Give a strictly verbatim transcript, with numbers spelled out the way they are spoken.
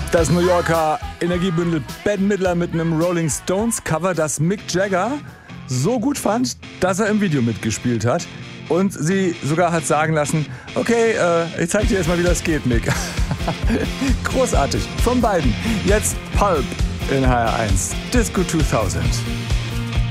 Das New Yorker Energiebündel Bette Midler mit einem Rolling Stones Cover, das Mick Jagger so gut fand, dass er im Video mitgespielt hat. Und sie sogar hat sagen lassen, okay, äh, ich zeig dir jetzt mal, wie das geht, Mick. Großartig, von beiden. Jetzt Pulp in H R eins. Disco zweitausend.